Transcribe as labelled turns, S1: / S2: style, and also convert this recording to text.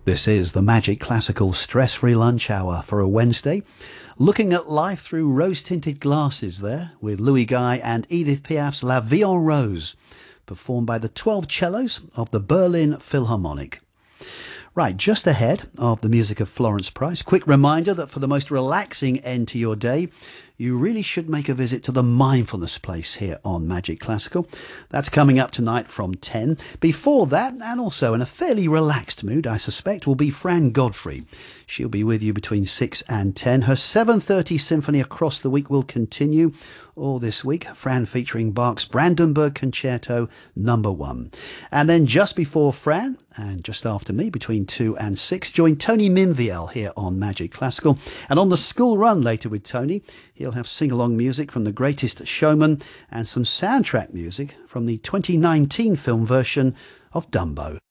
S1: This is the Magic Classical Stress-Free Lunch Hour for a Wednesday. Looking at life through rose-tinted glasses there with Louis Guy and Edith Piaf's La Vie en Rose, performed by the 12 cellos of the Berlin Philharmonic. Right, just ahead of the music of Florence Price, quick reminder that for the most relaxing end to your day, you really should make a visit to the Mindfulness Place here on Magic Classical. That's coming up tonight from 10. Before that, and also in a fairly relaxed mood, I suspect, will be Fran Godfrey. She'll be with you between 6 and 10. Her 7:30 symphony across the week will continue all this week. Fran featuring Bach's Brandenburg Concerto No. 1. And then just before Fran, and just after me, between 2 and 6, join Tony Minviel here on Magic Classical. And on the school run later with Tony, he'll have sing-along music from The Greatest Showman and some soundtrack music from the 2019 film version of Dumbo.